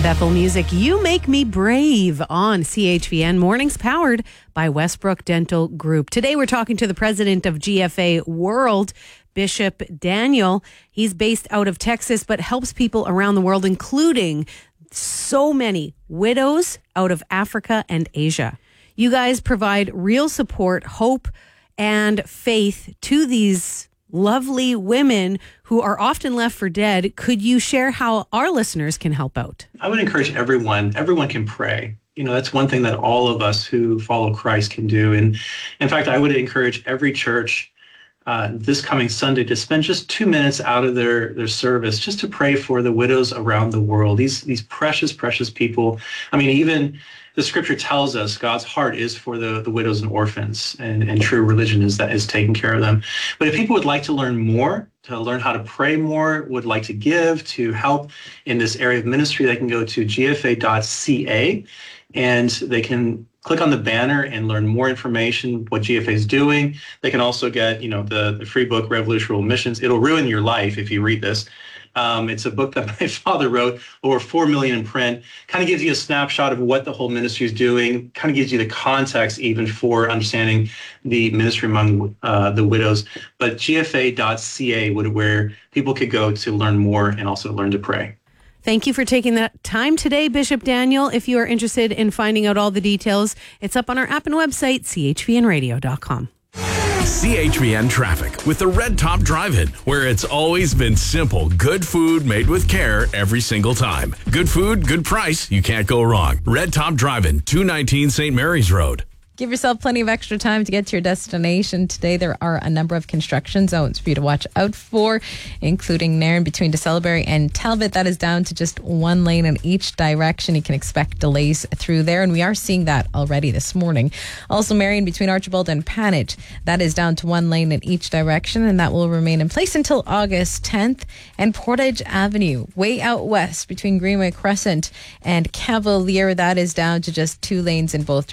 Bethel Music, You Make Me Brave on CHVN. Mornings powered by Westbrook Dental Group. Today we're talking to the president of GFA World, Bishop Daniel. He's based out of Texas, but helps people around the world, including so many widows out of Africa and Asia. You guys provide real support, hope, and faith to these lovely women who are often left for dead. Could you share how our listeners can help out? I would encourage everyone can pray. That's one thing that all of us who follow Christ can do. And in fact, I would encourage every church this coming Sunday to spend just 2 minutes out of their service just to pray for the widows around the world. These precious, precious people. I mean, even the scripture tells us God's heart is for the widows and orphans, and true religion is taking care of them. But if people would like to learn more, to learn how to pray more, would like to give, to help in this area of ministry, they can go to gfa.ca and they can click on the banner and learn more information, what GFA is doing. They can also get, the free book, Revolutionary Missions. It'll ruin your life if you read this. It's a book that my father wrote, over 4 million in print, kind of gives you a snapshot of what the whole ministry is doing, kind of gives you the context even for understanding the ministry among the widows. But gfa.ca where people could go to learn more and also learn to pray. Thank you for taking that time today, Bishop Daniel. If you are interested in finding out all the details, it's up on our app and website, chvnradio.com. CHVN Traffic with the Red Top Drive-In, where it's always been simple. Good food made with care every single time. Good food, good price. You can't go wrong. Red Top Drive-In, 219 St. Mary's Road. Give yourself plenty of extra time to get to your destination. Today, there are a number of construction zones for you to watch out for, including Nairn between DeCeleberry and Talbot. That is down to just one lane in each direction. You can expect delays through there, and we are seeing that already this morning. Also, Marion between Archibald and Panage. That is down to one lane in each direction, and that will remain in place until August 10th. And Portage Avenue, way out west between Greenway Crescent and Cavalier. That is down to just 2 lanes in both directions.